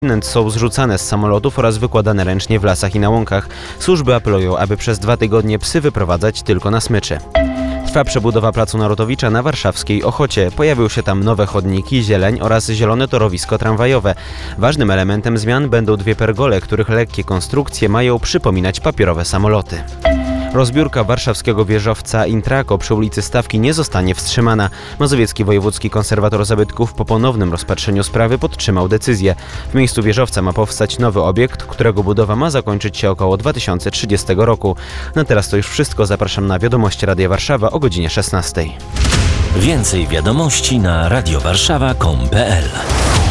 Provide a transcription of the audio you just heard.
Są zrzucane z samolotów oraz wykładane ręcznie w lasach i na łąkach. Służby apelują, aby przez 2 tygodnie psy wyprowadzać tylko na smyczy. Trwa przebudowa placu Narutowicza na warszawskiej Ochocie. Pojawią się tam nowe chodniki, zieleń oraz zielone torowisko tramwajowe. Ważnym elementem zmian będą 2 pergole, których lekkie konstrukcje mają przypominać papierowe samoloty. Rozbiórka warszawskiego wieżowca Intrako przy ulicy Stawki nie zostanie wstrzymana. Mazowiecki Wojewódzki Konserwator Zabytków po ponownym rozpatrzeniu sprawy podtrzymał decyzję. W miejscu wieżowca ma powstać nowy obiekt, którego budowa ma zakończyć się około 2030 roku. Na teraz to już wszystko. Zapraszam na wiadomości Radia Warszawa o godzinie 16. Więcej wiadomości na radiowarszawa.com.pl